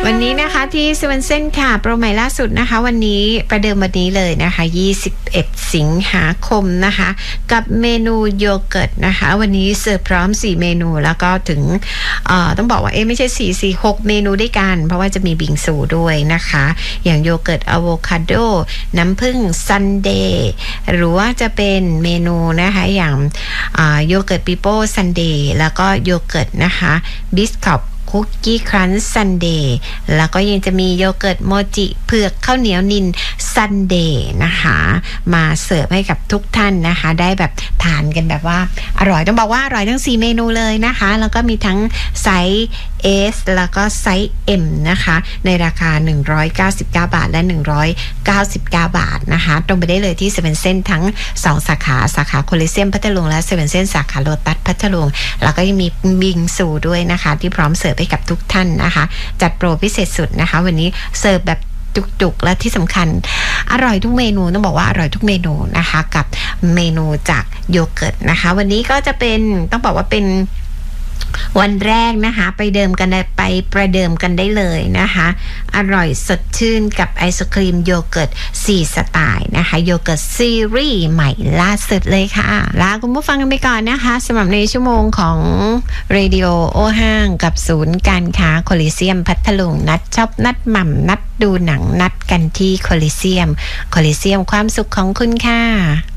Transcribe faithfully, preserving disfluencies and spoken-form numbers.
วันนี้นะคะที่เซเว่นเซนค่ะโปรใหม่ล่าสุดนะคะวันนี้ประเดิมวันนี้เลยนะคะยี่สิบเอ็ดสิงหาคมนะคะกับเมนูโยเกิร์ตนะคะวันนี้เสิร์ฟพร้อมสี่เมนูแล้วก็ถึงเอ่อต้องบอกว่าเอ๊ะไม่ใช่สี่ สี่ หกเมนูด้วยกันเพราะว่าจะมีบิงซูด้วยนะคะอย่างโยเกิร์ตอะโวคาโดน้ำผึ้งซันเดย์หรือว่าจะเป็นเมนูนะคะอย่างโยเกิร์ตปิโป้ซันเดย์แล้วก็โยเกิร์ตนะคะบิสคัพคุกกี้ครันช์ซันเดย์แล้วก็ยังจะมีโยเกิร์ตโมจิเผือกข้าวเหนียวนินซันเดย์นะคะมาเสิร์ฟให้กับทุกท่านนะคะได้แบบทานกันแบบว่าอร่อยต้องบอกว่าอร่อยทั้งสี่เมนูเลยนะคะแล้วก็มีทั้งไซส์ S แล้วก็ไซส์ M นะคะในราคาหนึ่งร้อยเก้าสิบเก้าบาทและหนึ่งร้อยเก้าสิบเก้าบาทนะคะตรงไปได้เลยที่เซเว่นเซนทั้งสองสาขาสาขาโคลิเซียมพัทลุงและเซเว่นเซนสาขาโลตัสพัทลุงแล้วก็ยังมีบิงซูด้วยนะคะที่พร้อมเสิร์ฟให้กับทุกท่านนะคะจัดโปรพิเศษสุดนะคะวันนี้เสิร์ฟแบบจุกๆและที่สำคัญอร่อยทุกเมนูต้องบอกว่าอร่อยทุกเมนูนะคะกับเมนูจากโยเกิร์ตนะคะวันนี้ก็จะเป็นต้องบอกว่าเป็นวันแรกนะคะไปเดิมกันไปประเดิมกันได้เลยนะคะอร่อยสดชื่นกับไอศครีมโยเกิร์ตสี่สไตล์นะคะโยเกิร์ตซีรีส์ใหม่ล่าสุดเลยค่ะลาคุณผู้ฟังกันไปก่อนนะคะสำหรับในชั่วโมงของเรดิโอโอห้างกับศูนย์การค้าโคลิเซียมพัทลุงนัดช็อปนัดหม่ำนัดดูหนังนัดกันที่โคลิเซียมโคลิเซียมความสุขของคุณค่ะ